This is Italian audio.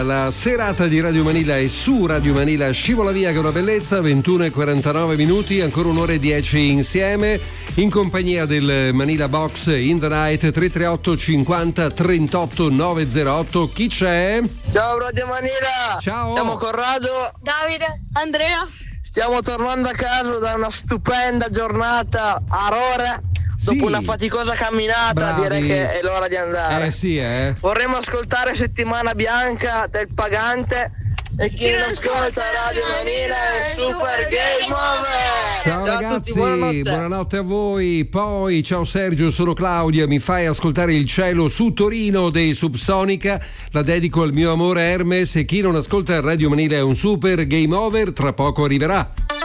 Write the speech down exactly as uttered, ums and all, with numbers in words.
La serata di Radio Manila è su Radio Manila, scivola via che è una bellezza, ventuno e quarantanove minuti, ancora un'ora e dieci insieme, in compagnia del Manila Box in the Night. Tre tre otto cinquanta trentotto novecentootto. Chi c'è? Ciao Radio Manila. Ciao. Siamo Corrado, Davide, Andrea. Stiamo tornando a casa da una stupenda giornata a Rora. Dopo Sì. una faticosa camminata, Bravi. direi che è l'ora di andare. Eh sì, eh. Vorremmo ascoltare Settimana Bianca del Pagante. E chi non ascolta Radio Manila è il Super Game Over. Ciao, Ciao ragazzi, a tutti, buonanotte. buonanotte a voi. Poi ciao Sergio, sono Claudia, mi fai ascoltare Il cielo su Torino dei Subsonica, la dedico al mio amore Hermes. E chi non ascolta Radio Manila è un Super Game Over, tra poco arriverà.